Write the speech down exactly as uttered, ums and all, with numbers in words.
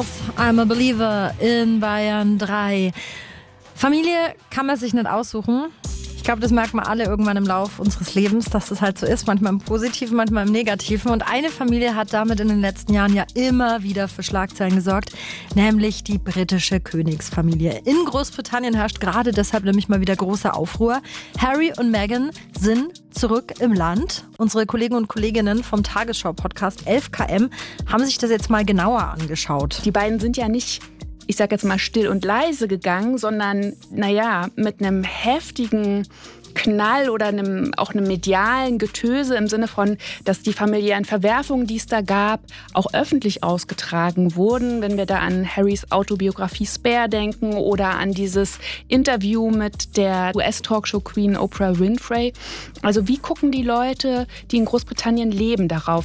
auf I'm a Believer in Bayern drei. Familie kann man sich nicht aussuchen. Ich glaube, das merken wir alle irgendwann im Laufe unseres Lebens, dass das halt so ist. Manchmal im Positiven, manchmal im Negativen. Und eine Familie hat damit in den letzten Jahren ja immer wieder für Schlagzeilen gesorgt. Nämlich die britische Königsfamilie. In Großbritannien herrscht gerade deshalb nämlich mal wieder großer Aufruhr. Harry und Meghan sind zurück im Land. Unsere Kollegen und Kolleginnen vom Tagesschau-Podcast elf K M haben sich das jetzt mal genauer angeschaut. Die beiden sind ja nicht, ich sag jetzt mal, still und leise gegangen, sondern, naja, mit einem heftigen Knall oder einem, auch einem medialen Getöse im Sinne von, dass die familiären Verwerfungen, die es da gab, auch öffentlich ausgetragen wurden. Wenn wir da an Harrys Autobiografie Spare denken oder an dieses Interview mit der U S-Talkshow-Queen Oprah Winfrey. Also wie gucken die Leute, die in Großbritannien leben, darauf?